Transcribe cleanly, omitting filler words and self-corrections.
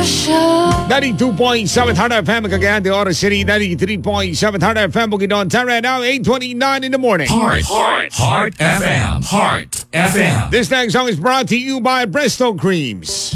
92.7 Heart FM, Cagayan de Oro City, 93.7 Heart FM, Bukidnon. Time right now, 8:29 in the morning. Heart FM. Heart FM. This next song is brought to you by Bristol Creams.